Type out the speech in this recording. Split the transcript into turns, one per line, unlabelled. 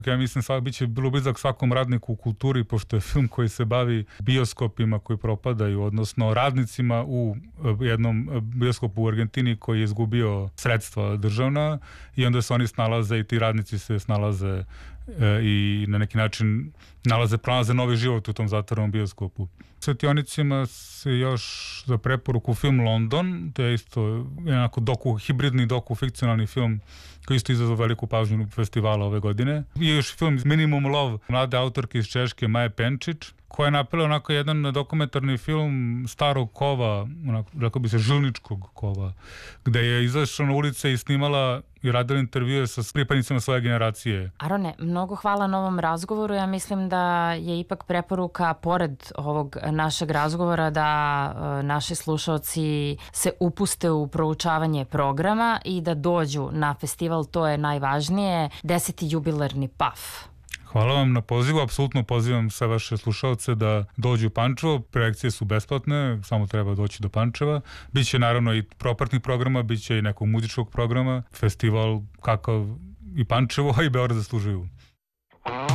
Ja mislim sad biće bilo blizak svakom radniku u kulturi, pošto je film koji se bavi bioskopima koji propadaju, odnosno radnicima u jednom bioskopu u Argentini koji je izgubio sredstva državna i onda se oni snalaze i ti radnici se snalaze i na neki način pronalaze novi život u tom zatvorenom bioskopu. Svetionicima se još za preporuku film London, to je isto jednako hibridni doku-fikcionalni film koji isto izazvao veliku pažnju festivala ove godine. I još film Minimum Love, mlade autorke iz Češke Maje Penčić, koja je napravila onako jedan dokumentarni film starog kova, onako, rekao bi se žilničkog kova, gde je izašla na ulice i snimala i radila intervjue sa pripadnicima svoje generacije.
Arone, mnogo hvala na ovom razgovoru. Ja mislim da je ipak preporuka, pored ovog našeg razgovora, da naši slušaoci se upuste u proučavanje programa i da dođu na festival, to je najvažnije, 10. jubilarni PAF.
Hvala vam na pozivu, apsolutno pozivam sve vaše slušalce da dođu u Pančevo, projekcije su besplatne, samo treba doći do Pančeva. Biće naravno i propratnih programa, biće i nekog muzičkog programa, festival kakav i Pančevo, a i Beograd zaslužuju.